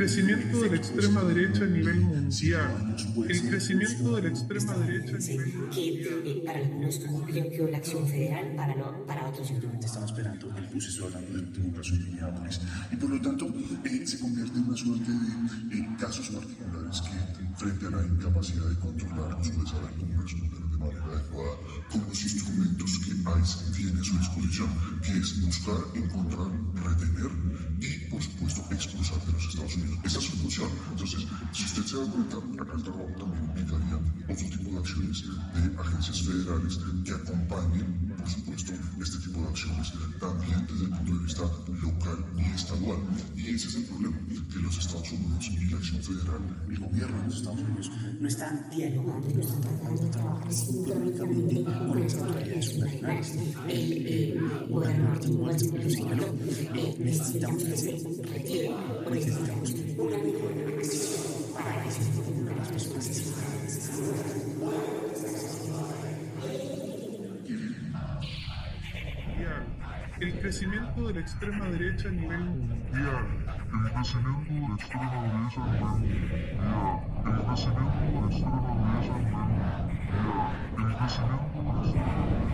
crecimiento de la extrema derecha a nivel mundial. El crecimiento de la extrema derecha a nivel mundial. Que para algunos creo que la acción federal, para otros simplemente Estamos esperando el proceso hablando de democracia en Minneapolis. Y por lo tanto, se convierte en una suerte de casos particulares que, frente a la incapacidad de controlar su desarrollo, no responder de manera adecuada con los instrumentos que ICE tiene a su disposición, que es buscar, encontrar, retener y, por supuesto, expulsar de los Estados Unidos. Esa es su función. Entonces, si usted se da cuenta, acá el trabajo también implicaría otro tipo de acciones de agencias federales que acompañen, por supuesto, este tipo de acciones también desde el punto de vista local y estadual. Y ese es el problema, que los Estados Unidos y la acción federal, el gobierno de los Estados Unidos, no están dialogando, no están tratando de trabajar sincrónicamente con las autoridades nacionales. El gobernador Tim Walz lo señaló. Necesitamos que se retire o necesitamos una mejor acción para que se entiendan las personas asesinadas. El crecimiento de la extrema derecha a nivel mundial. El crecimiento de la extrema derecha a nivel mundial. El crecimiento de la extrema derecha a nivel mundial. El crecimiento de la extrema derecha.